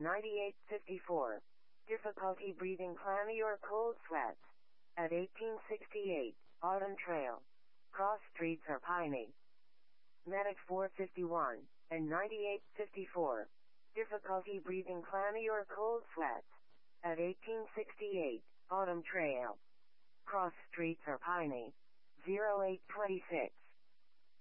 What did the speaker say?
9854. Difficulty breathing clammy or cold sweats. At 1868, Autumn Trail. Cross streets are piney. Medic 451 and 9854. Difficulty breathing clammy or cold sweats. At 1868, Autumn Trail. Cross streets are piney. 0826.